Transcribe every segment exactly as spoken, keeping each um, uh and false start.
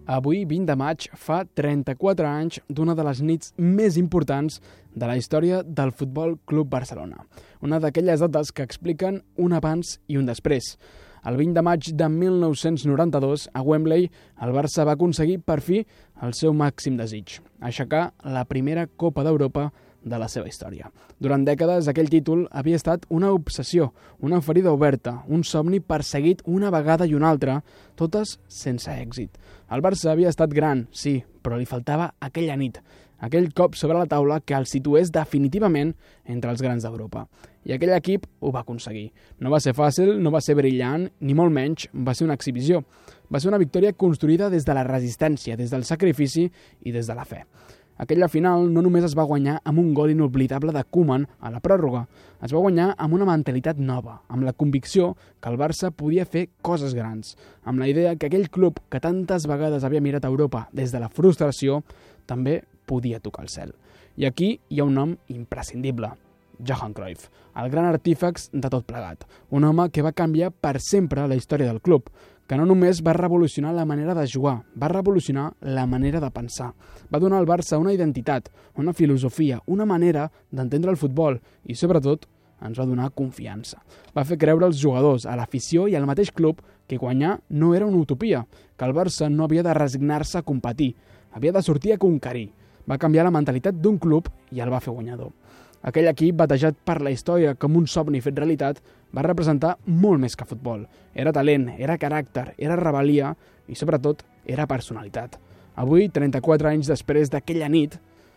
Avui, vint de maig, fa trenta-quatre anys d'una de les nits més importants de la història del Futbol Club Barcelona. Una d'aquelles dates que expliquen un abans i un després. El vint de maig de mil nou-cents noranta-dos, a Wembley, el Barça va aconseguir per fi el seu màxim desig, aixecar la primera Copa d'Europa de la seva història. Durant dècades, aquell títol havia estat una obsessió, una ferida oberta, un somni perseguit una vegada i una altra, totes sense èxit. El Barça havia estat gran, sí, però li faltava aquella nit, aquell cop sobre la taula que el situés definitivament entre els grans d'Europa. I aquell equip ho va aconseguir. No va ser fàcil, no va ser brillant, ni molt menys va ser una exhibició. Va ser una victòria construïda des de la resistència, des del sacrifici i des de la fe. Aquella final no només es va guanyar amb un gol inoblidable de Koeman a la pròrroga, es va guanyar amb una mentalitat nova, amb la convicció que el Barça podia fer coses grans, amb la idea que aquell club que tantes vegades havia mirat a Europa des de la frustració també podia tocar el cel. I aquí hi ha un nom imprescindible, Johan Cruyff, el gran artífex de tot plegat, un home que va canviar per sempre la història del club, que no només va revolucionar la manera de jugar, va revolucionar la manera de pensar. Va donar al Barça una identitat, una filosofia, una manera d'entendre el futbol i, sobretot, ens va donar confiança. Va fer creure als jugadors, a l'afició i al mateix club que guanyar no era una utopia, que el Barça no havia de resignar-se a competir, havia de sortir a conquerir. Va canviar la mentalitat d'un club i el va fer guanyador. Aquell equip, batejat per la història com un somni fet realitat, va representar molt més que futbol. Era talent, era caràcter, era rebel·lia i, sobretot, era personalitat. Avui, trenta-quatre anys després d'aquella nit,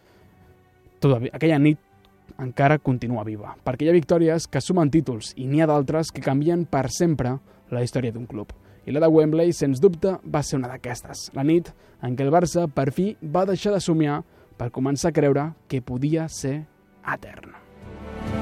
tota, aquella nit encara continua viva, perquè hi ha victòries que sumen títols i n'hi ha d'altres que canvien per sempre la història d'un club. I la de Wembley, sens dubte, va ser una d'aquestes. La nit en què el Barça, per fi, va deixar de somiar per començar a creure que podia ser etern.